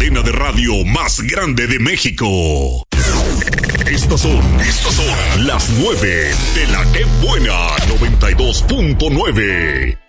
cadena de radio más grande de México. Estos son las 9 de la Que Buena 92.9.